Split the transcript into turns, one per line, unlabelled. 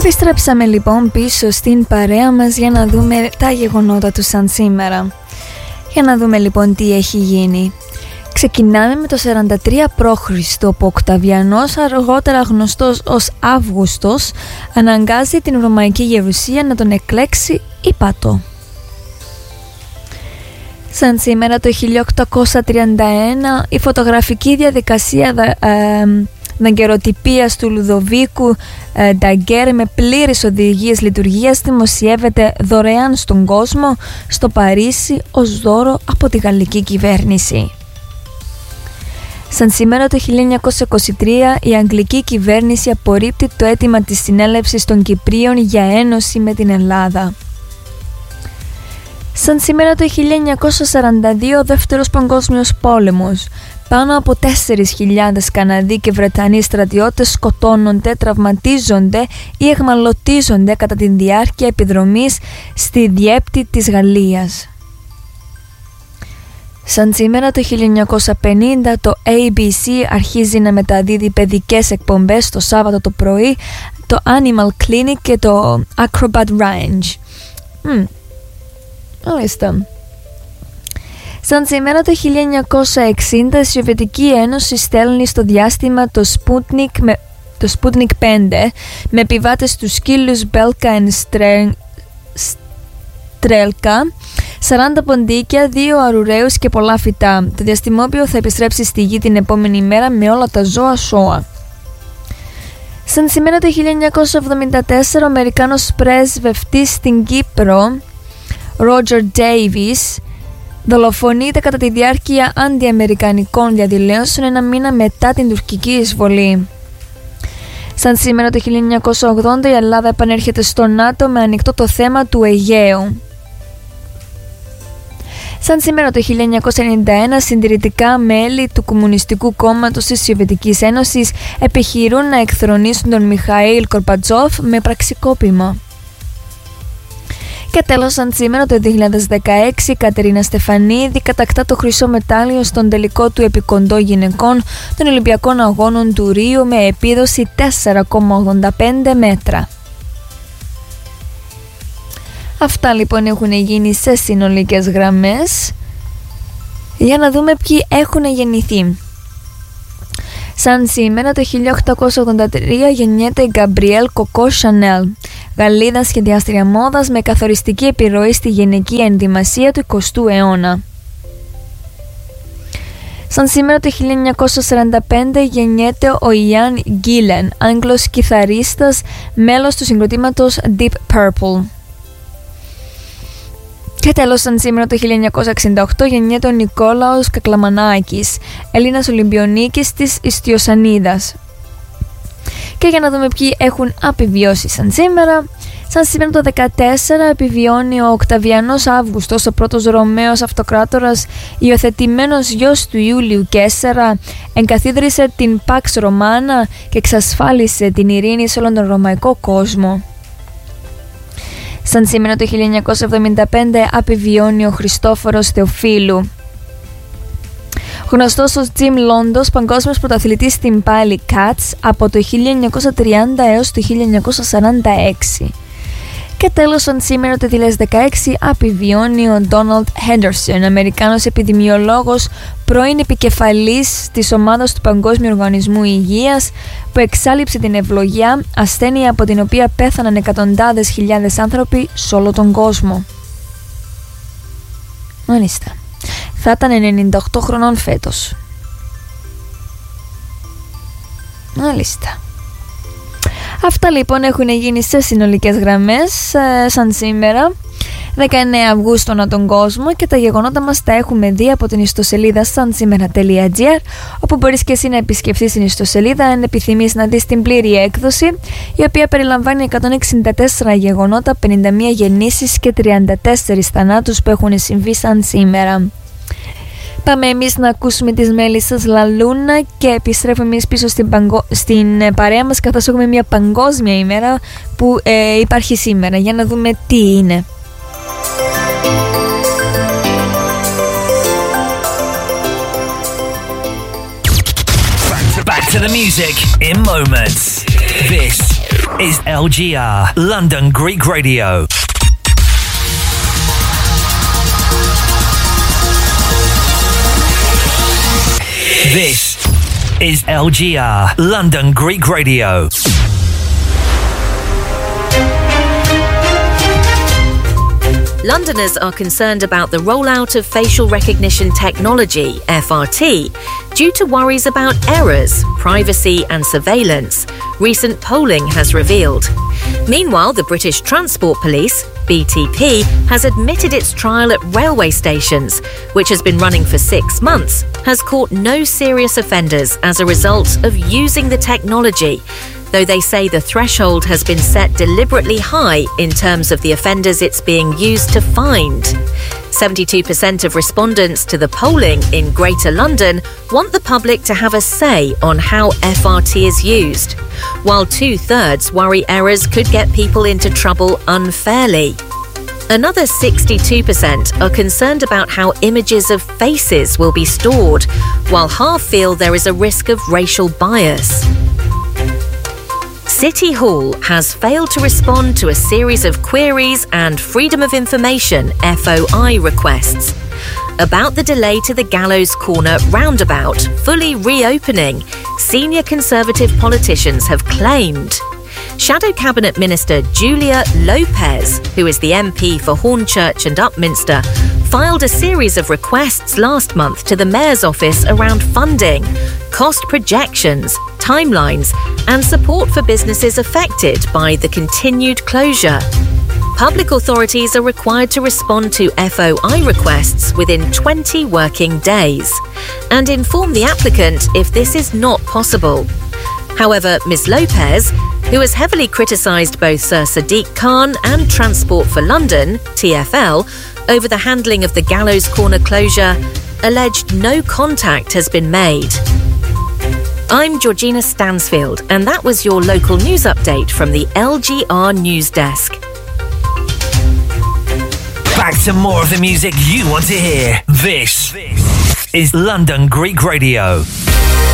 Επιστρέψαμε λοιπόν πίσω στην παρέα μας για να δούμε τα γεγονότα του σαν σήμερα. Για να δούμε λοιπόν τι έχει γίνει. Ξεκινάμε με το 43 π.Χ. που ο Οκταβιανός, αργότερα γνωστός ως Αύγουστος, αναγκάζει την Ρωμαϊκή Γερουσία να τον εκλέξει ύπατο. Σαν σήμερα το 1831 η φωτογραφική διαδικασία δαγκεροτυπίας του Λουδοβίκου Νταγκέρ με πλήρες οδηγίες λειτουργίας δημοσιεύεται δωρεάν στον κόσμο στο Παρίσι ως δώρο από τη γαλλική κυβέρνηση. Σαν σήμερα το 1923 η αγγλική κυβέρνηση απορρίπτει το αίτημα της συνέλευσης των Κυπρίων για ένωση με την Ελλάδα. Σαν σήμερα το 1942 ο Δεύτερος Παγκόσμιος Πόλεμος. Πάνω από 4.000 Καναδοί και Βρετανοί στρατιώτες σκοτώνονται, τραυματίζονται ή αιχμαλωτίζονται κατά τη διάρκεια επιδρομής στη Διέπτη της Γαλλίας. Σαν σήμερα το 1950 το ABC αρχίζει να μεταδίδει παιδικές εκπομπές το Σάββατο το πρωί, το Animal Clinic και το Acrobat Range. Μάλιστα. Σαν σήμερα το 1960 η Σοβιετική Ένωση στέλνει στο διάστημα το Sputnik 5 με επιβάτες του σκύλους Μπέλκα and Στρέλκα, 40 ποντίκια, 2 αρουραίους και πολλά φυτά. Το διαστημόπιο θα επιστρέψει στη Γη την επόμενη μέρα με όλα τα ζώα σώα. Σαν σήμερα το 1974 ο Αμερικάνος πρέσβευτής στην Κύπρο Roger Davis δολοφονείται κατά τη διάρκεια αντιαμερικανικών διαδηλώσεων ένα μήνα μετά την τουρκική εισβολή. Σαν σήμερα το 1980 η Ελλάδα επανέρχεται στο ΝΑΤΟ με ανοιχτό το θέμα του Αιγαίου. Σαν σήμερα το 1991 συντηρητικά μέλη του Κομμουνιστικού Κόμματος της Σοβιετικής Ένωσης επιχειρούν να εκθρονήσουν τον Μιχαήλ Κορμπατσόφ με πραξικόπημα. Και τέλος, σαν σήμερα το 2016 η Κατερίνα Στεφανίδη κατακτά το χρυσό μετάλλιο στον τελικό του επικοντό γυναικών των Ολυμπιακών Αγώνων του Ρίου με επίδοση 4,85 μέτρα. Αυτά λοιπόν έχουν γίνει σε συνολικές γραμμές. Για να δούμε ποιοι έχουν γεννηθεί. Σαν σήμερα το 1883 γεννιέται η Γκαμπριέλ Κοκό Σανέλ, Γαλλίδα σχεδιάστρια μόδας με καθοριστική επιρροή στη γυναική ενδυμασία του 20ου αιώνα. Σαν σήμερα το 1945 γεννιέται ο Ιαν Γκίλεν, Άγγλος κιθαρίστας, μέλος του συγκροτήματος Deep Purple. Και τέλος, σαν σήμερα το 1968 γεννιέται ο Νικόλαος Κακλαμανάκης, Έλληνας Ολυμπιονίκης της Ιστιοσανίδας. Και για να δούμε ποιοι έχουν απειβιώσει σαν σήμερα το 14 επιβιώνει ο Οκταβιανός Αύγουστος, ο πρώτος Ρωμαίος αυτοκράτορας, υιοθετημένος γιος του Ιούλιου Καίσαρα, εγκαθίδρυσε την Pax Romana και εξασφάλισε την ειρήνη σε όλον τον ρωμαϊκό κόσμο. Σαν σήμερα το 1975 απειβιώνει ο Χριστόφορος Θεοφίλου. Γνωστός ως Jim Londos, παγκόσμιος πρωταθλητής στην πάλη Cats από το 1930 έως το 1946. Και τέλος, σαν σήμερα το 2016 απειβιώνει ο Donald Henderson, Αμερικάνος επιδημιολόγος, πρώην επικεφαλής της ομάδας του Παγκόσμιου Οργανισμού Υγείας, που εξάλειψε την ευλογιά, ασθένεια από την οποία πέθαναν εκατοντάδες χιλιάδες άνθρωποι σε όλο τον κόσμο. Μάλιστα. Θα ήταν 98 χρονών φέτος. Μάλιστα. Αυτά λοιπόν έχουν γίνει σε συνολικές γραμμές σαν σήμερα 19 Αυγούστου ανά τον κόσμο, και τα γεγονότα μας τα έχουμε δει από την ιστοσελίδα sansimera.gr, όπου μπορείς και εσύ να επισκεφθείς την ιστοσελίδα αν επιθυμείς να δεις την πλήρη έκδοση, η οποία περιλαμβάνει 164 γεγονότα, 51 γεννήσεις και 34 θανάτους που έχουν συμβεί σαν σήμερα. Πάμε εμείς να ακούσουμε τις Μέλισσας Λαλούνα και επιστρέφουμε εμείς πίσω στην παρέα μας, καθώς έχουμε μια παγκόσμια ημέρα που υπάρχει σήμερα. Για να δούμε τι είναι.
Back to the music in moments. This is LGR, London Greek Radio. This is LGR, London Greek Radio.
Londoners are concerned about the rollout of facial recognition technology, FRT, due to worries about errors, privacy and surveillance, recent polling has revealed. Meanwhile, the British Transport Police, BTP, has admitted its trial at railway stations, which has been running for 6 months, has caught no serious offenders as a result of using the technology, though they say the threshold has been set deliberately high in terms of the offenders it's being used to find. 72% of respondents to the polling in Greater London want the public to have a say on how FRT is used, while 2/3 worry errors could get people into trouble unfairly. Another 62% are concerned about how images of faces will be stored, while half feel there is a risk of racial bias. City Hall has failed to respond to a series of queries and Freedom of Information (FOI) requests about the delay to the Gallows Corner roundabout fully reopening. Senior Conservative politicians have claimed. Shadow Cabinet Minister Julia Lopez, who is the MP for Hornchurch and Upminster, filed a series of requests last month to the Mayor's office around funding, cost projections, timelines, and support for businesses affected by the continued closure. Public authorities are required to respond to FOI requests within 20 working days and inform the applicant if this is not possible. However, Ms Lopez, who has heavily criticised both Sir Sadiq Khan and Transport for London, TfL, over the handling of the Gallows Corner closure, alleged no contact has been made. I'm Georgina Stansfield, and that was your local news update from the LGR News Desk.
Back to more of the music you want to hear. This is London Greek Radio.